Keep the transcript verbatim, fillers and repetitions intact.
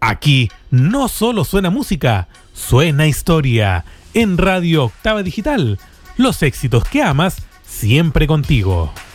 Aquí no solo suena música, suena historia. En Radio Octava Digital, los éxitos que amas siempre contigo.